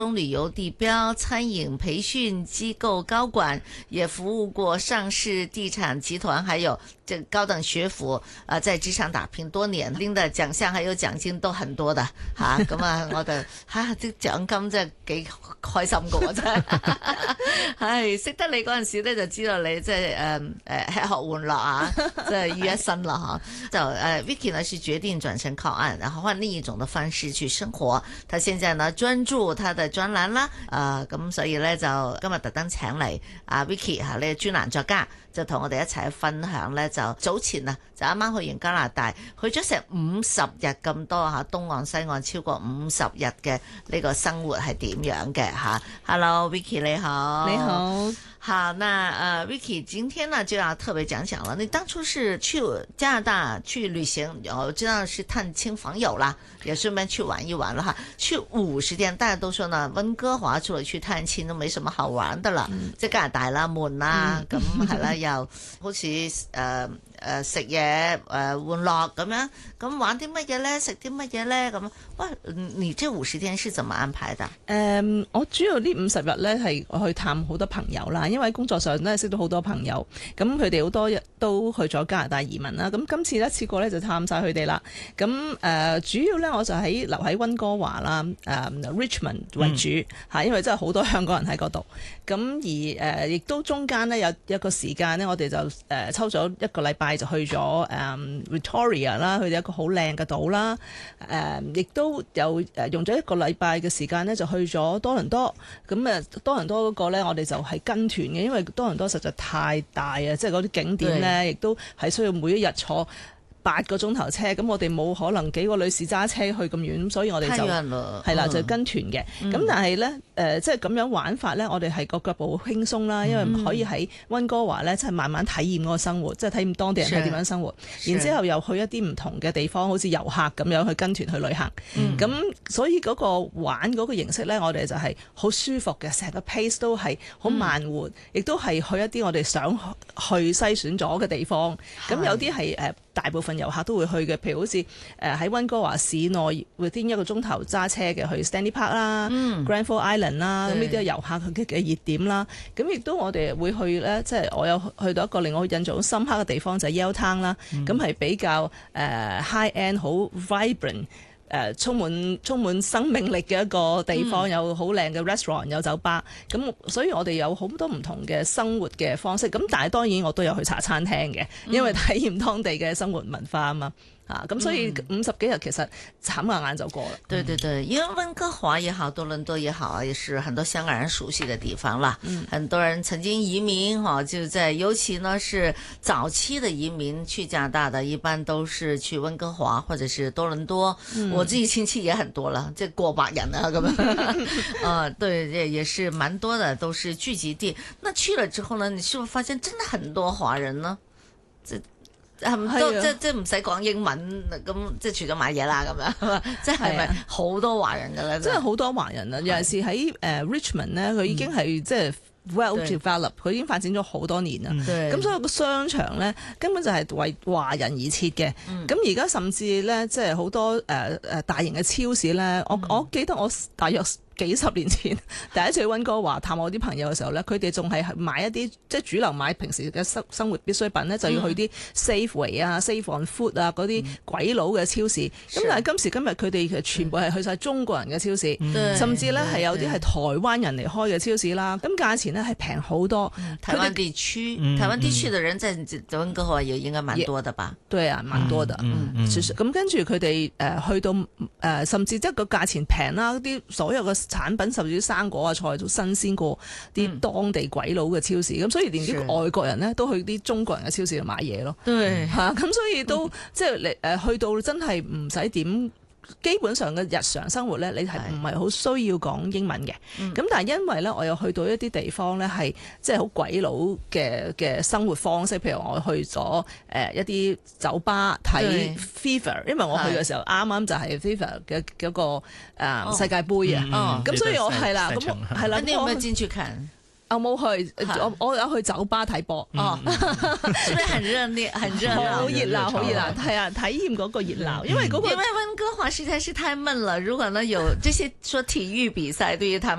旅游地標、餐飲培訓機構高管，也服務過上市地產集團，還有這高等學府在職場打拼多年，拎的獎項還有獎金都很多的吓。咁我哋啲獎金真係幾開心噶，真係。係識得你嗰陣時咧，就知道你即係吃喝玩樂啊，即係於一身啦吓。就Vicky 呢是決定轉身靠岸，然後換另一種的方式去生活。他現在呢專注他的專欄啦，咁所以咧就今日特登請嚟Vicky 吓呢個專欄作家，就同我哋一齊去分享咧。就早前就啱啱去完加拿大，去咗成50日咁多吓，東岸西岸超過50日嘅呢個生活係點樣嘅吓。Hello Vicky 你好， 你好。 好，那Vicky 今天呢就要特別講了。你當初是去加拿大去旅行，我知道是探親訪友啦，也順便去玩一玩了哈。去50天，大家都說呢，溫哥華除了去探親都沒什麼好玩的啦，即係加拿大啦、悶啦，咁係啦，又好似食嘢玩樂咁樣，咁玩啲乜嘢咧？食啲乜嘢咧？咁，哇！你這50天是怎麼安排的？ 我主要呢50日咧係我去探好多朋友啦，因為工作上咧識到好多朋友，咁佢哋好多日都去咗加拿大移民啦。咁今次一次過咧就探晒佢哋啦。咁主要咧我就留喺溫哥華啦，Richmond 為主嚇，因為真係好多香港人喺嗰度。咁而亦都中間咧有一個時間咧，我哋就抽咗一個禮拜就去咗Victoria 啦，佢哋一個好靚嘅島啦。亦都有用咗一個禮拜嘅時間咧，就去咗多倫多。咁多倫多嗰個咧，我哋就係跟團嘅，因為多倫多實在太大啊，即係嗰啲景點咧，亦都係需要每一日坐8個鐘頭車，咁我哋冇可能幾個女士揸車去咁遠，咁所以我哋就係啦，就跟團嘅。咁但係咧，即係咁樣玩法咧，我哋係個腳步好輕鬆啦，因為可以喺溫哥華咧，即係慢慢體驗嗰個生活，即係體驗當地人係點樣生活。然之後又去一啲唔同嘅地方，好似遊客咁樣去跟團去旅行。咁所以嗰個玩嗰個形式咧，我哋就係好舒服嘅，成個 pace 都係好慢活，亦都係去一啲我哋想去篩選咗嘅地方。咁有啲係大部分遊客都會去嘅，譬如好似喺溫哥華市內 within 1個鐘頭揸車嘅去 Stanley Park 啦、Granville Island 啦，咁呢啲係遊客嘅熱點啦。咁亦都我哋會去咧，即係我有去到一個令我印象好深刻嘅地方就係 Yaletown 啦，咁係比較high end 好 vibrant。充滿生命力嘅一個地方，有好靚嘅 restaurant， 有酒吧，咁所以我哋有好多唔同嘅生活嘅方式。咁但係當然我都有去茶餐廳嘅，因為體驗當地嘅生活文化啊嘛。咁所以50幾日其實眨下眼就過了。 對對對，因為溫哥華也好，多倫多也好，也是很多香港人熟悉的地方啦。很多人曾經移民就在，尤其呢是早期的移民去加拿大的，一般都是去溫哥華或者是多倫多。我自己親戚也很多了，這過百人啊咁樣。對，也是蠻多的，都是聚集地。那去了之後呢，你是不是發現真的很多華人呢？即係唔使講英文咁，即係除咗買嘢啦咁樣，即係咪好多華人㗎咧？ 真係好多華人啊！尤其是喺Richmond 咧，佢已經係即係 well developed，佢已經發展咗好多年啦。咁所以個商場咧根本就係為華人而設嘅。咁而家甚至咧，即係好多大型嘅超市咧，我記得我大約幾十年前第一次去溫哥華探我啲朋友嘅時候咧，佢哋仲係買一啲即係主流買平時嘅生活必需品咧，就要去啲 Safeway 啊、Save on Food 啊嗰啲鬼佬嘅超市。咁但係今時今日佢哋其實全部係去晒中國人嘅超市，甚至咧係有啲係台灣人嚟開嘅超市啦。咁價錢咧係平好多。 台灣地區嘅人在溫哥華也應該蠻多的吧？ 對啊，蠻多的。咁跟住佢哋去到甚至即係個價錢平啦，啲所有嘅產品甚至啲生果啊菜都新鮮過啲當地鬼佬嘅超市，咁所以連啲外國人咧都去啲中國人嘅超市度買嘢咯。 對， 咁所以都即係你去到真係唔使點。基本上嘅日常生活咧，你係唔係好需要講英文嘅？咁但係因為咧，我又去到一啲地方咧，係即係好鬼佬嘅生活方式。譬如我去咗一啲酒吧睇 FIFA， 因為我去嘅時候啱啱就係 FIFA 嘅嗰個世界盃啊。咁所以我係啦，咁係啦。 你有冇進去看？ 我冇去，我有去酒吧睇波。 哦，是不是很熱烈？很熱鬧， 好熱鬧，好熱鬧，係啊，體驗嗰個熱鬧，因為嗰個因為溫哥華實在是太悶了。如果呢有這些說體育比賽，對於他們